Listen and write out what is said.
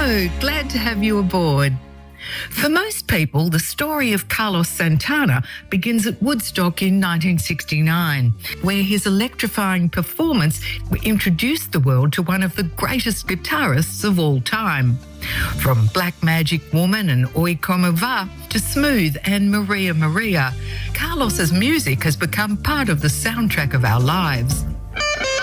Hello, glad to have you aboard. For most people, the story of Carlos Santana begins at Woodstock in 1969, where his electrifying performance introduced the world to one of the greatest guitarists of all time. From Black Magic Woman and Oi Como Va to Smooth and Maria Maria, Carlos's music has become part of the soundtrack of our lives.